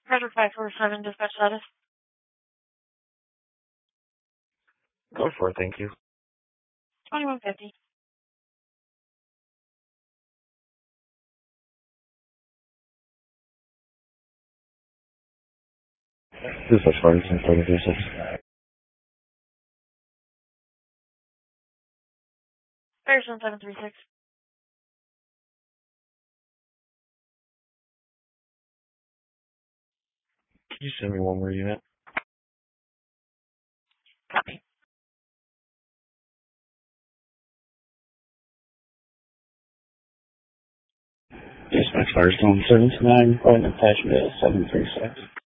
Roger 547, dispatch status. Go for it, thank you. 2150. Dispatch Ferguson, 736. Ferguson 736. Can you send me one more unit? Copy. Dispatch Firestone 79, calling attachment 736.